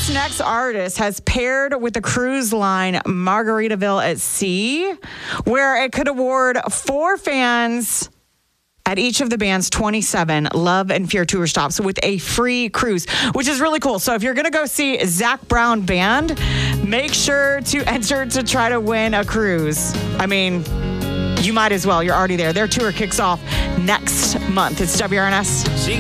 This next artist has paired with the cruise line Margaritaville at Sea, where it could award 4 fans at each of the band's 27 Love and Fear tour stops with a free cruise, which is really cool. So if you're going to go see Zac Brown Band, make sure to enter to try to win a cruise. I mean, you might as well. You're already there. Their tour kicks off next month. It's WRNS.